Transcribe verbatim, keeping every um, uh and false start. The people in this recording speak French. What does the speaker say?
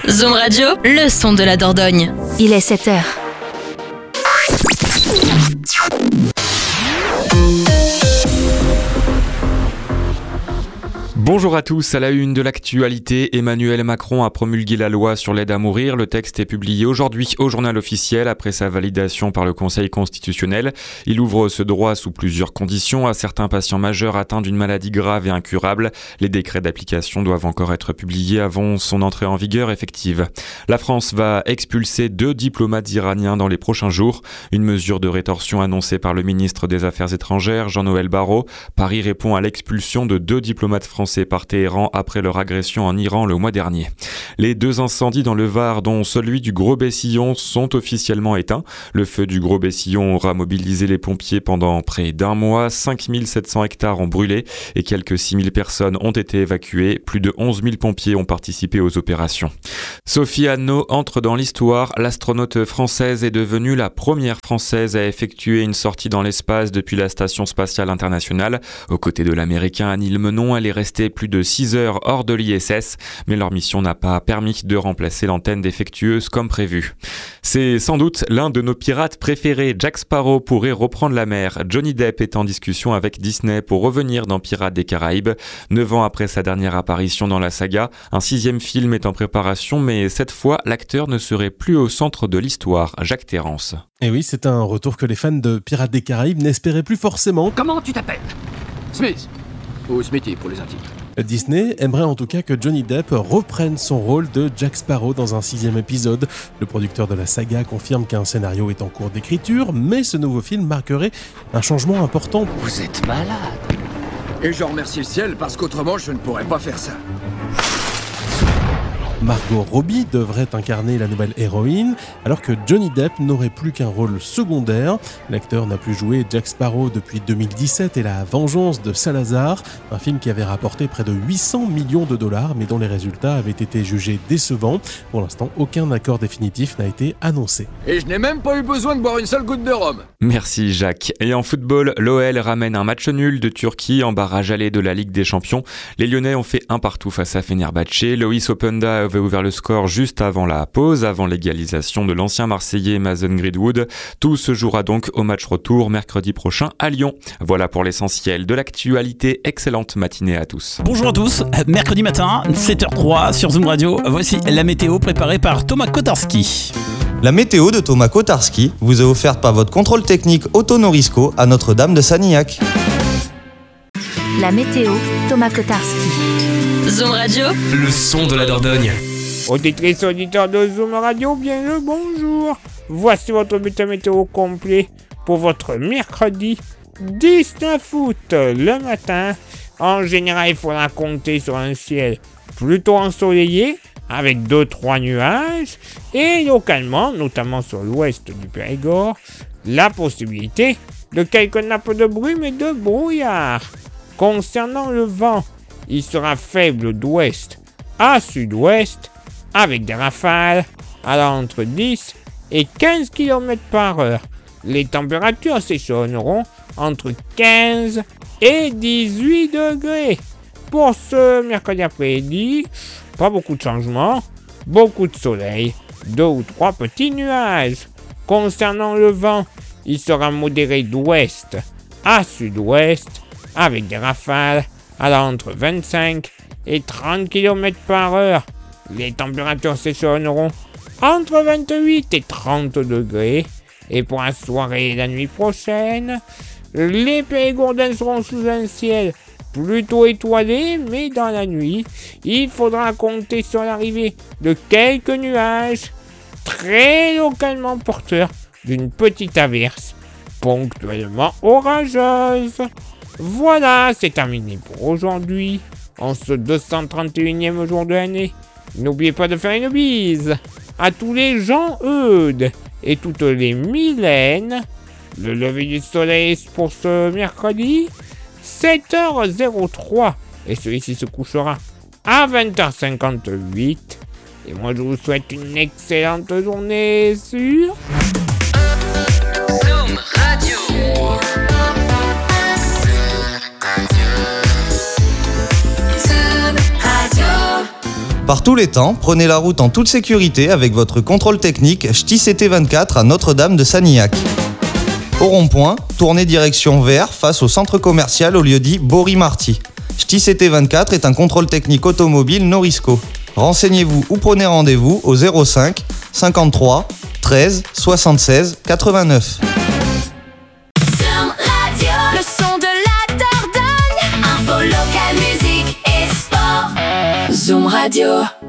Zoom Radio, le son de la Dordogne. Il est sept heures. Bonjour à tous, à la une de l'actualité, Emmanuel Macron a promulgué la loi sur l'aide à mourir. Le texte est publié aujourd'hui au journal officiel après sa validation par le Conseil constitutionnel. Il ouvre ce droit sous plusieurs conditions à certains patients majeurs atteints d'une maladie grave et incurable. Les décrets d'application doivent encore être publiés avant son entrée en vigueur effective. La France va expulser deux diplomates iraniens dans les prochains jours. Une mesure de rétorsion annoncée par le ministre des Affaires étrangères, Jean-Noël Barrot. Paris répond à l'expulsion de deux diplomates français par Téhéran après leur agression en Iran le mois dernier. Les deux incendies dans le Var, dont celui du Gros Bessillon, sont officiellement éteints. Le feu du Gros Bessillon aura mobilisé les pompiers pendant près d'un mois. cinq mille sept cents hectares ont brûlé et quelques six mille personnes ont été évacuées. Plus de onze mille pompiers ont participé aux opérations. Sophie Anneau entre dans l'histoire. L'astronaute française est devenue la première française à effectuer une sortie dans l'espace depuis la Station spatiale internationale. Aux côtés de l'américain Anil Menon, elle est restée plus de six heures hors de l'I S S, mais leur mission n'a pas permis de remplacer l'antenne défectueuse comme prévu. C'est sans doute l'un de nos pirates préférés. Jack Sparrow pourrait reprendre la mer. Johnny Depp est en discussion avec Disney pour revenir dans Pirates des Caraïbes. Neuf ans après sa dernière apparition dans la saga, un sixième film est en préparation, mais cette fois, l'acteur ne serait plus au centre de l'histoire. Jacques Terrance. Et oui, c'est un retour que les fans de Pirates des Caraïbes n'espéraient plus forcément. Comment tu t'appelles ? Smith ou Smithy pour les intimes. Disney aimerait en tout cas que Johnny Depp reprenne son rôle de Jack Sparrow dans un sixième épisode. Le producteur de la saga confirme qu'un scénario est en cours d'écriture, mais ce nouveau film marquerait un changement important. Vous êtes malade. Et je remercie le ciel parce qu'autrement je ne pourrais pas faire ça. Margot Robbie devrait incarner la nouvelle héroïne, alors que Johnny Depp n'aurait plus qu'un rôle secondaire. L'acteur n'a plus joué Jack Sparrow depuis deux mille dix-sept et La Vengeance de Salazar, un film qui avait rapporté près de huit cents millions de dollars, mais dont les résultats avaient été jugés décevants. Pour l'instant, aucun accord définitif n'a été annoncé. Et je n'ai même pas eu besoin de boire une seule goutte de rhum. Merci Jacques. Et en football, l'O L ramène un match nul de Turquie en barrage aller de la Ligue des Champions. Les Lyonnais ont fait un partout face à Fenerbahçe. Loïs Openda avait ouvert le score juste avant la pause, avant l'égalisation de l'ancien Marseillais Mason Greenwood. Tout se jouera donc au match retour mercredi prochain à Lyon. Voilà pour l'essentiel de l'actualité. Excellente matinée à tous. Bonjour à tous, mercredi matin, sept heures trois sur Zoom Radio. Voici la météo préparée par Thomas Kotarski. La météo de Thomas Kotarski vous est offerte par votre contrôle technique Autonorisco à Notre-Dame de Sanilhac. La météo, Thomas Kotarski. Zoom Radio, le son de la Dordogne. Auditrices, auditeurs de Zoom Radio, bien le bonjour. Voici votre bulletin météo complet pour votre mercredi dix-neuf août. Le matin, en général, il faudra compter sur un ciel plutôt ensoleillé avec deux trois nuages et localement, notamment sur l'ouest du Périgord, la possibilité de quelques nappes de brume et de brouillard. Concernant le vent, il sera faible d'ouest à sud-ouest avec des rafales allant entre dix et quinze kilomètres par heure. Les températures s'échelonneront entre quinze et dix-huit degrés. Pour ce mercredi après-midi, pas beaucoup de changements, beaucoup de soleil, deux ou trois petits nuages. Concernant le vent, il sera modéré d'ouest à sud-ouest avec des rafales allant entre vingt-cinq et trente kilomètres par heure. Les températures s'échelonneront entre vingt-huit et trente degrés. Et pour la soirée et la nuit prochaine, les Périgourdins seront sous un ciel plutôt étoilé, mais dans la nuit, il faudra compter sur l'arrivée de quelques nuages très localement porteurs d'une petite averse ponctuellement orageuse. Voilà, c'est terminé pour aujourd'hui, en ce deux cent trente et unième jour de l'année. N'oubliez pas de faire une bise à tous les Jean-Eudes et toutes les Mylènes. Le lever du soleil pour ce mercredi, sept heures trois, et celui-ci se couchera à vingt heures cinquante-huit. Et moi je vous souhaite une excellente journée sur Zoom Radio. Par tous les temps, prenez la route en toute sécurité avec votre contrôle technique Ch'ti C T vingt-quatre à Notre-Dame de Sanilhac. Au rond-point, tournez direction vers face au centre commercial au lieu-dit Bory-Marty. Ch'ti C T vingt-quatre est un contrôle technique automobile Norisco. Renseignez-vous ou prenez rendez-vous au zéro cinq cinquante-trois treize soixante-seize quatre-vingt-neuf. Zoom Radio, le son de la Dordogne. Info locale, musique et sport. Zoom Radio.